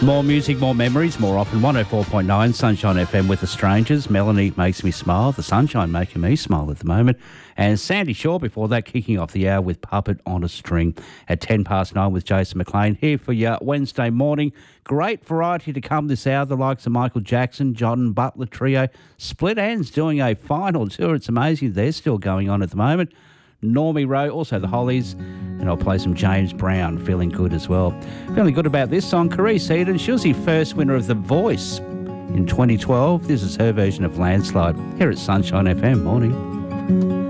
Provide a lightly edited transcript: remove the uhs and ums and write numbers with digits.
More music, more memories, more often. 104.9 Sunshine FM with The Strangers. Melanie makes me smile. The sunshine making me smile at the moment. And Sandy Shaw before that, kicking off the hour with Puppet on a String at 9:10 with Jason McLean here for your Wednesday morning. Great variety to come this hour. The likes of Michael Jackson, John Butler Trio. Split Ends doing a final tour. It's amazing they're still going on at the moment. Normie Rowe, also the Hollies, and I'll play some James Brown, feeling good as well. Feeling good about this song, Carice Eden. She was the first winner of The Voice in 2012. This is her version of Landslide here at Sunshine FM. Morning.